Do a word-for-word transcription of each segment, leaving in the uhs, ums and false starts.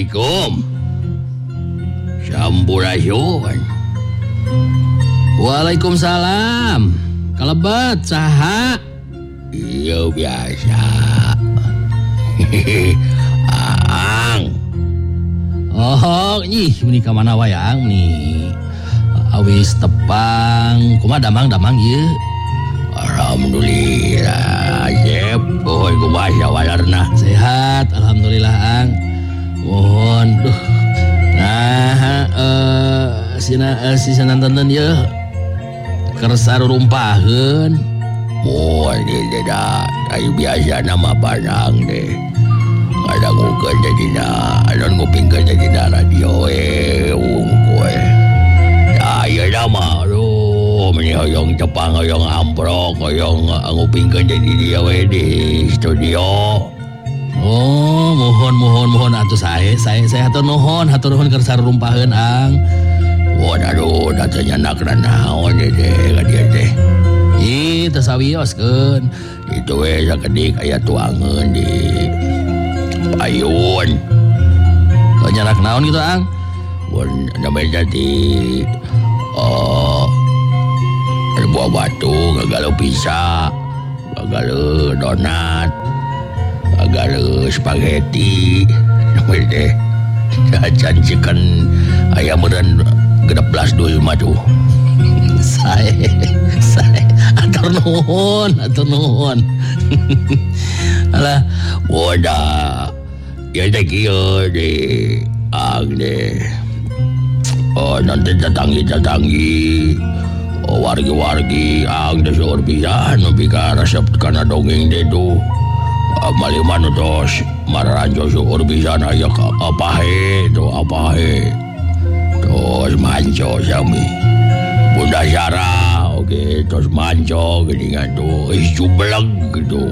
Assalamualaikum. Sampurasun. Waalaikumsalam. Kalebet saha? Iya biasa. Aang. Oh, ih, ini ka mana wae Ang nih? Awis tepang, kumaha damang-damang ieu? Alhamdulillah, Jep. Boy, kumaha walarna? Sehat, alhamdulillah Ang. Mohon, duh. Nah, eh sina uh, si sananten ieu keur sarurumpaheun. Mohon ini dah, ayo biasa nama panang deh. Kadang ngukeun jadina, alon ngupingkeun jadina radio eh, ungkoe. Ya, iya nama, aduh, meni hoyong Jepang, hoyong amprok, hoyong ngupingkeun jadi dia we di studio. Oh, mohon mohon mohon atuh sae, sae saya hatur nuhun, hatur nuhun keur sarurumpaheun Ang. Wah, aduh, datanya nakna naon deh ka dieu teh. Ih, teu sawioskeun. Itu we sakedik aya tuangeun di payun. Kau nyarak naon gitu Ang? Mun namanya jadi oh buah batu, gagal pizza, gagal donat, gagal spaghetti, namanya teh janjikan ayam meureun genep belas dul mah tuh. Sae, sae, atur nuhun, atur nuhun. Alah, wadah, ya teh kieu di Ang deh. Oh nanti datangi-datangi, oh wargi-wargi Ang deh seueur pisan nepi ka resep kana dongeng deh tuh. Maliman tos mararanjo seueur pisan aya ka apa he tuh apa he. Terus manco sami. Bunda Sarah, oke, okay, terus manco geningan tuh, is jubleg gitu.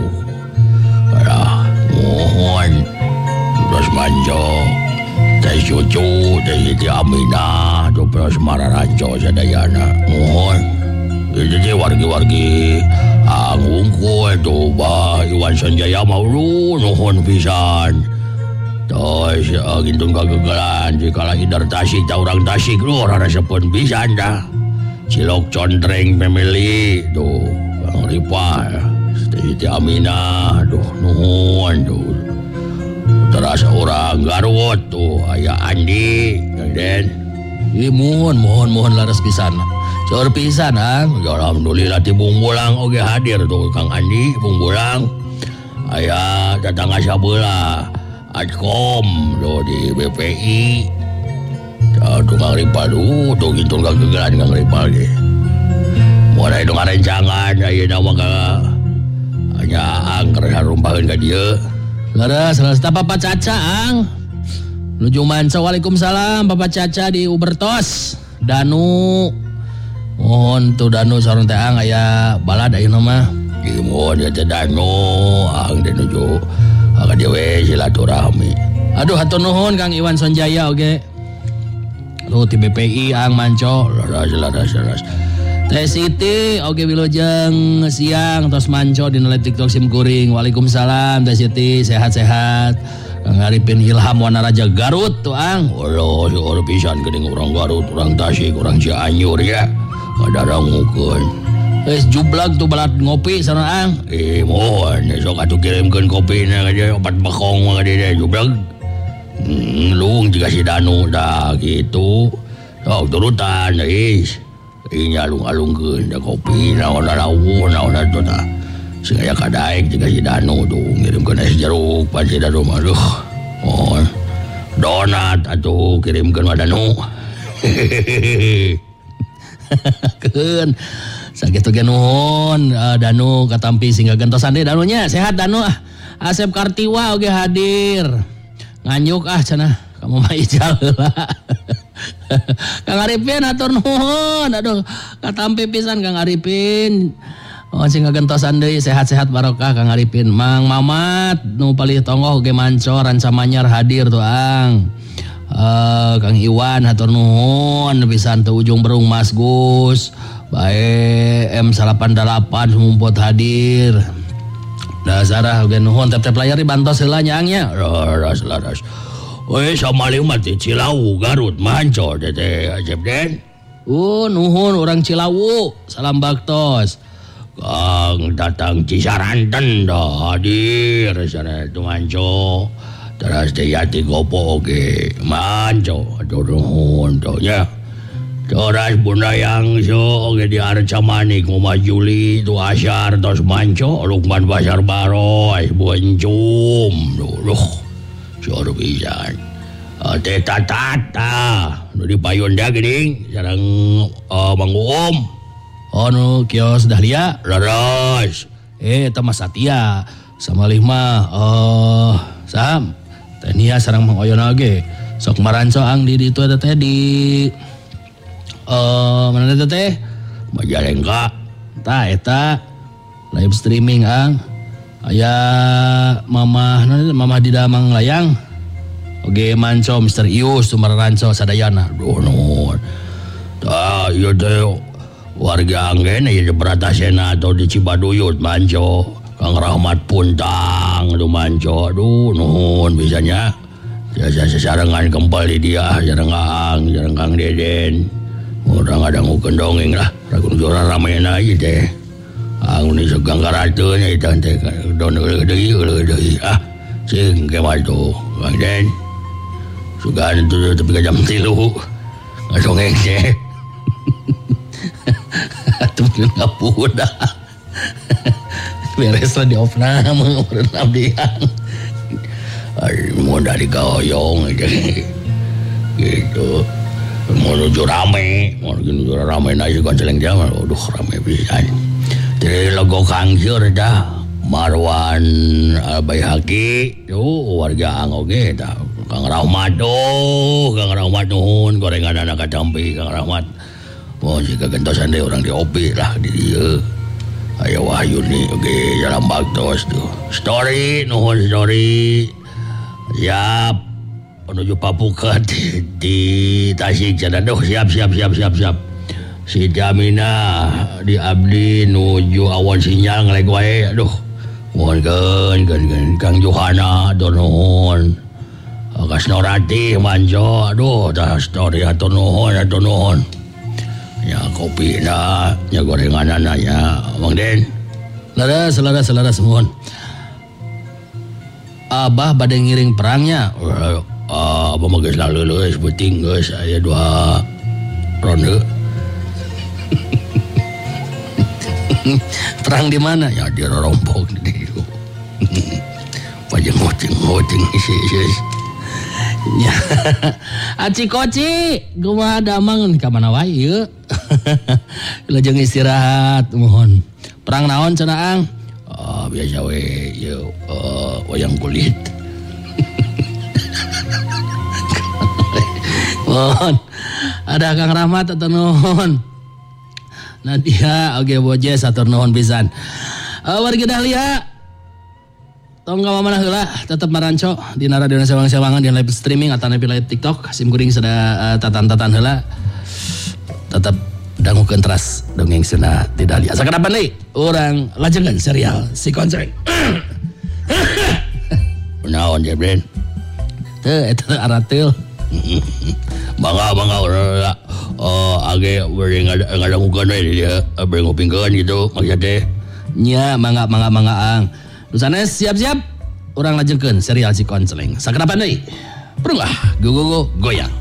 Alah, mohon, terus manco, teh cucu, teh Siti Aminah, tuh terus mararanco sadayana, mohon. Jadi wargi-wargi, angungku itu, bah, Iwan Sanjaya mau nuhun pisan. Terus, uh, gintun kegagalan, jikalah hidar tasik, taurang tasik, lu rara sepun pisan dah. Cilok Condreng family tuh Bang Ripal, Siti Aminah, tuh nuhun tuh. Terus orang Garut tuh aya Andi, Den. Ih mohon mohon mohon laras pisan. Seueur pisan Ang. Ya alhamdulillah ti Bungbulang oge hadir tuh Kang Andi Bungbulang. Aya tetangga sabeula Adkom tuh di B P I. Tuh Kang Ripal tuh, tuh gitu kegagalan Kang Ripal ge. Mulai dong rencangan, ayo nama ka hanya angker harumpaheun ka dieu. Laras, laras ta Papa Caca Ang. Nuju manca, waalaikumsalam Papa Caca di Ubertos. Danu. Mohon tuh Danu sareng teh Ang aya balad ayeuna mah. Di mohon ya teh Danu, Ang teh nuju ka dieu we silaturahmi. Aduh hatur nuhun Kang Iwan Sonjaya oge. Tuh ti B P I Ang manco. Laras laras laras. Teh Siti oge wilujeng siang tos manco di noleh TikTok sim kuring. Waalaikumsalam Teh Siti, sehat-sehat. Kang Arifin Ilham Wanaraja Garut tuh Ang. Waduh, seueur pisan geuning urang Garut, urang Tasik, urang Cianjur ya. Kadarangukeun. Wes jublag tuh balat ngopi sana Ang. Eh mohon sok atuh kirimkeun kopina ka dieu opat bakong mah ka dieu jublag. Hmm, lung jika si Danu dah gitu. Sok turutan is. Ini alung-alungkeun da kopi naon lawuh naon atuh tah. Sing aya kadaek jika si Danu tuh ngirimkeun es jeruk pan si Danu mah aduh. Oh. Donat atuh kirimkeun ka Danu. Keun. Sakitu ge nuhun uh, Danu katampi singga gentosan deui Danunya. Sehat Danu ah. Asep Kartiwa oge hadir. Nganyuk ah cenah kamu mah ijal heula. Kang Arifin atur nuhun. Aduh katampi pisan Kang Arifin. Oh sing ngagentosan deui sehat-sehat barokah Kang Arifin. Mang Mamat nu palih tonggoh ge mancor rancamanyar hadir tuh Ang. Uh, Kang Iwan hatur nuhun pisan teu ujung berung Mas Gus. Bae M delapan delapan sumumput hadir. Da sarah oge nuhun tep-tep layar dibantos heula nya Ang nya. Laras laras. Weh sama lima di Cilawu Garut Manco teh Asep Den. Oh nuhun orang Cilawu, salam baktos. Kang datang Cisaranten dah hadir sana tu Manco. Terus teh Yati Gopo oge Manco atuh nuhun tuh nya. Terus Bunda yang so oge di Arcamani Ngoma Juli tu Asyar tos Manco Lukman Pasar Baroy Boncum duh sor pisan. Teh Tata nu di Payunda geuning sareng uh, Mang Uum. Oh nu kios Dahlia Leres. Eh eta Mas Satya sama lima eh Sam teh Nia sareng Mang Oyon oge sok maranco ang di ditu eta teh di eh mana eta teh Majalengka. tah eta live streaming ang aya mamah mamah di Damang Layang oge manco Mister Ius Sumararanco sadayana. Duh nuhun. Tah ieu teh warga anggen ieu di Bratasena atau di Cibaduyut Manco. Kang Rahmat Puntang tu Manco. Aduh nuhun bisanya. Jasa sasarengan kembali dia sareng Aang, sareng Kang Deden. Urang ngadangukeun dongeng lah. Ragun jora ramena ieu teh. Aang ni segang karateun nya eta teh don deui deui ah. Sing kemal tuh Kang Den. Sugan itu tapi ke jam tilu ngadongeng teh. Atuh ngapuda. Beres lah di off nama urang abdian. Ai mau dari gaoyong aja. Gitu. Mau nuju rame, mau nuju rame na juga celeng jam. Aduh rame pisan. Jadi logo Kang Syur dah. Marwan Bayhaqi tuh warga ang oge tah. Kang Rahmat tuh, Kang Rahmat nuhun gorengan anak kacampi Kang Rahmat. Oh jika gentosan deh orang di opi lah di dieu. Aya Wahyuni oge jalan baktos tuh. Story nuhun story. Siap menuju Papukat di, di Tasik sana. Duh siap siap siap siap siap. Si Jamina di abdi nuju awan sinyal ngeleg wae. Aduh. Mohon kan kan kan Kang Johana nuhun. Kas Norati Manco. Aduh tah story atuh nuhun atuh nuhun. Ya kopi na, ya gorenganana nya Mang Den. Laras laras laras mohon. Abah bade ngiring perangnya. Uh, uh, Abah mah geus laleuleus beuting geus aya dua ronde. Perang di mana? Ya di Rorompok di dieu. Pajeng ngocing-ngocing isi-isi. Ya. Aci koci, kumaha damang ka mana wae ieu? Lajeng istirahat mohon. Perang naon cenah Ang? Oh, biasa we ieu uh, wayang kulit. Mohon. Ada Kang Rahmat atau nuhun. Nadia oge boje satur nuhun pisan. Uh, warga Dahlia tong ka mana heula tetep maranco di radio sewang-sewangan di live streaming atau di live TikTok sim kuring sada uh, tatan-tatan heula tetep dangukeun teras dongeng cenah di Dahlia. Sakarapan deui urang lajengan serial si Konseng. Naon je Ben? Teu eta arateul. Bangga bangga urang oh age beuring ngadangukeun we dia beuring ngupingkeun gitu maksud teh. Nya mangga mangga mangga Ang. Nu sanes siap-siap urang lajengkeun serial si Konceleng. Sakarapan deui. Prungah go go go goyang.